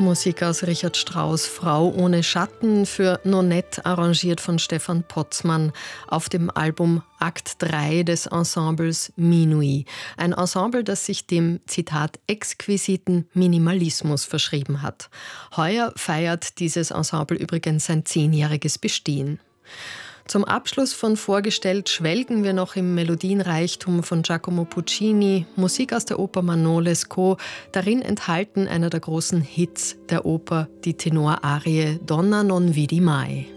Musik aus Richard Strauss' Frau ohne Schatten für Nonette, arrangiert von Stefan Potzmann auf dem Album Akt 3 des Ensembles Minuit. Ein Ensemble, das sich dem, Zitat, exquisiten Minimalismus verschrieben hat. Heuer feiert dieses Ensemble übrigens sein 10-jähriges Bestehen. Zum Abschluss von Vorgestellt schwelgen wir noch im Melodienreichtum von Giacomo Puccini, Musik aus der Oper Manon Lescaut, darin enthalten einer der großen Hits der Oper, die Tenorarie Donna non vidi mai.